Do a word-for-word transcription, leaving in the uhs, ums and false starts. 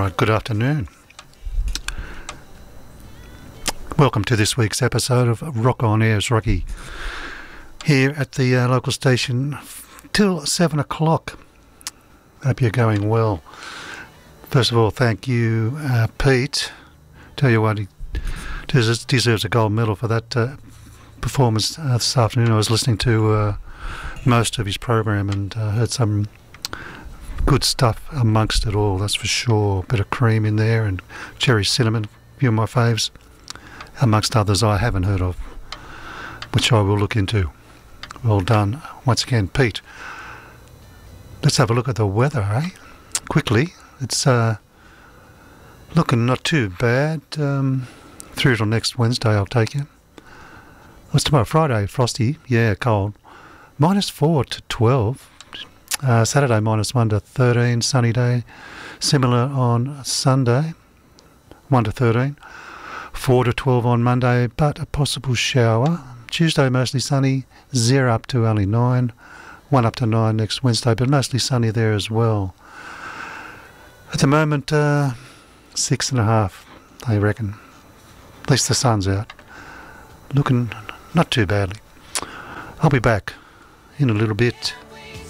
Alright, good afternoon. Welcome to this week's episode of Rock On Air's Rocky, here at the uh, local station till seven o'clock. Hope you're going well. First of all, thank you, uh, Pete. Tell you what, he des- deserves a gold medal for that uh, performance uh, this afternoon. I was listening to uh, most of his program and uh, heard some good stuff amongst it all, that's for sure. Bit of cream in there and cherry cinnamon, a few of my faves, amongst others I haven't heard of, which I will look into. Well done once again, Pete. Let's have a look at the weather, eh? Quickly. It's uh, looking not too bad. Um, through till next Wednesday, I'll take you. What's tomorrow? Friday, frosty. Yeah, cold. Minus four to twelve. Uh, Saturday minus one to thirteen, sunny day. Similar on Sunday, one to thirteen. four to twelve on Monday, but a possible shower. Tuesday mostly sunny, zero up to only nine. one up to nine next Wednesday, but mostly sunny there as well. At the moment, uh, six and a half, I reckon. At least the sun's out. Looking not too badly. I'll be back in a little bit.